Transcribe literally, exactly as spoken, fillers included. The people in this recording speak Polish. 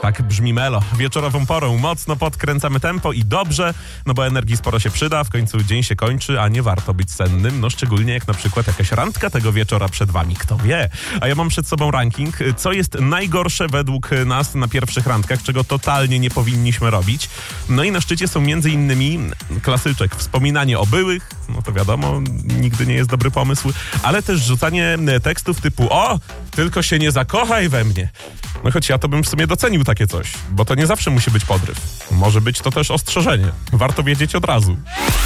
Tak brzmi Melo. Wieczorową porą mocno podkręcamy tempo i dobrze, no bo energii sporo się przyda, w końcu dzień się kończy, a nie warto być sennym, no szczególnie jak na przykład jakaś randka tego wieczora przed wami, kto wie. A ja mam przed sobą ranking, co jest najgorsze według nas na pierwszych randkach, czego totalnie nie powinniśmy robić. No i na szczycie są między innymi klasyczek, wspominanie o byłych, no to wiadomo, nigdy nie jest dobry pomysł, ale też rzucanie tekstów typu o, tylko się nie zakochaj we mnie. No choć ja to bym w sumie docenił takie coś, bo to nie zawsze musi być podryw. Może być to też ostrzeżenie. Warto wiedzieć od razu.